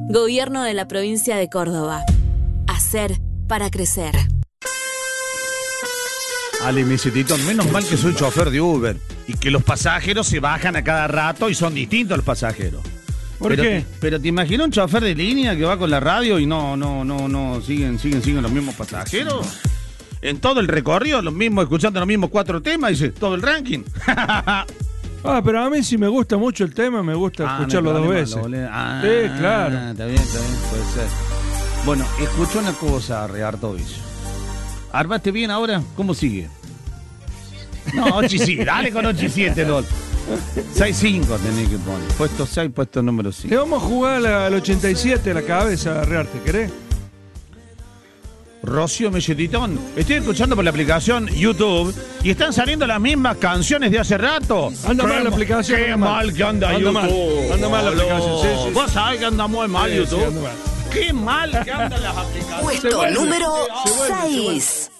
Gobierno de la provincia de Córdoba. Hacer para crecer. Ale, me dice Tito, menos mal que soy chofer de Uber y que los pasajeros se bajan a cada rato y son distintos los pasajeros. ¿Por qué? Pero te imaginas un chofer de línea que va con la radio y no, siguen los mismos pasajeros. En todo el recorrido, los mismos, escuchando los mismos 4 temas, dice, todo el ranking. Pero a mí sí me gusta mucho el tema, me gusta escucharlo 2 veces. Sí, claro. Está bien, puede ser. Bueno, escucha una cosa, Reartovich. ¿Armaste bien ahora? ¿Cómo sigue? No, 8 y 7, dale con 8 y 7, LOL. 6-5 tenés que poner. Puesto 6, puesto número 5. Le vamos a jugar al 87 a la cabeza, Rearte, ¿querés? Rocío Melletitón, estoy escuchando por la aplicación YouTube y están saliendo las mismas canciones de hace rato. Anda mal la aplicación. Qué mal que anda YouTube. Anda mal la aplicación, sí. Vos sabés que anda muy mal YouTube. Sí, Qué mal que andan las aplicaciones. Puesto número 6.